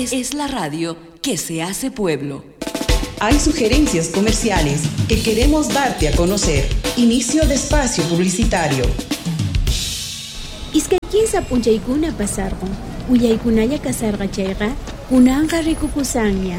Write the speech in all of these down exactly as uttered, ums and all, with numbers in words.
Es, es la radio que se hace pueblo. Hay sugerencias comerciales que queremos darte a conocer. Inicio de espacio publicitario. Iskaykinsa punchaykuna pasarqun. Uyaykunalla kasarqa chayqa kunanqa rikukusanña.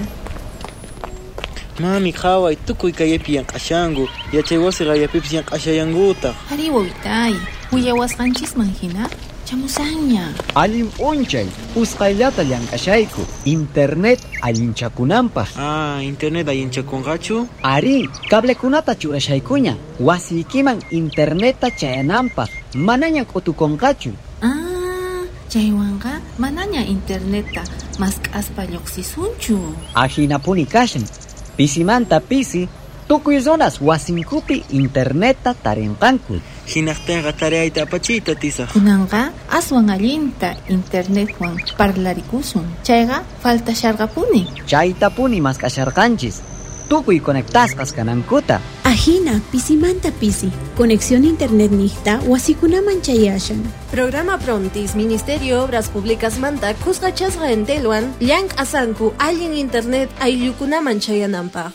Mami, qhaway tukuy kaypi yanq'ashanku. Yachay wasi qayapipis yanq'ashayankuta. Ari wawitay, uyawasqanchisman hina chamusanña. Allim p'unchay, usqayllata llank'ashayku. Internet allinchakunanpaq. Ah, internet allinchakunqachu? Ari, cablekunata churashaykuña. Wasiykiman interneta chayananpaq. Manaña k'utukunqachu. Ah, chaywanqa manaña interneta mask'aspa lluqsisunchu. Ajinapuni kashan. Pisimanta pisi, tukuy zonas wasinkupi interneta tarinqanku. Hinaqtinqa tareayta apachiyta tisaq. Kunanqa aswan allinta internetwan parlarikusun. Chayqa faltasharqapuni. Chaytapuni mask'asharqanchis. Tukuy conectasqas kanankuta. Ajina pisimanta pisi. Conexión internet nihta wasikunaman chayashan. Programa Prontis Ministerio Obras Públicas manta kusqachasqa entelwan llank asanku allin internet ayllukunaman chayananpaq.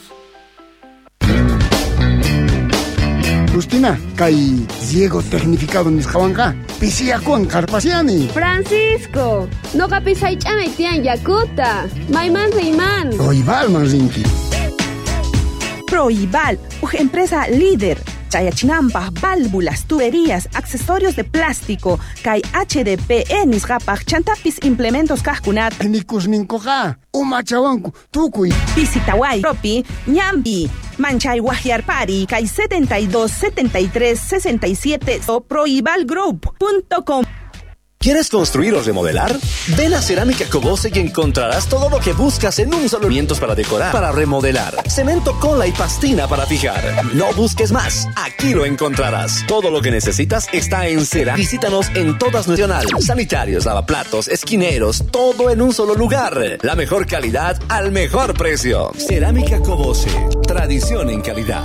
Justina, kay Diego tecnificado nisqawanqa pisiyakuwan qarpasiani. Francisco, noqa pisaych'amay tiyan yakuta. Mayman riyman. Proibalman rinki. Proibal, uj empresa líder. Chayachinampa, válvulas, tuberías, accesorios de plástico, kay H D P E nisqapaq chantapis implementos kajkunat. Nikus ninkoqa, umachawanku, tukuy. Pisitaway, propi, ñampi, manchay wahyarpari, kay setenta y dos, setenta y tres, sesenta y siete o proibal group punto com. ¿Quieres construir o remodelar? Ven a Cerámica Cobose y encontrarás todo lo que buscas en un solo. Cimientos para decorar, para remodelar, cemento, cola y pastina para fijar. No busques más, aquí lo encontrarás. Todo lo que necesitas está en Cera. Visítanos en todas nacional. Sanitarios, lavaplatos, esquineros, todo en un solo lugar. La mejor calidad al mejor precio. Cerámica Cobose, tradición en calidad.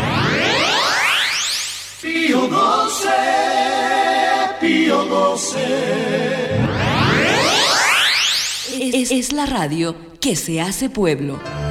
Pío doce. Pío doce. Es, es la radio que se hace pueblo.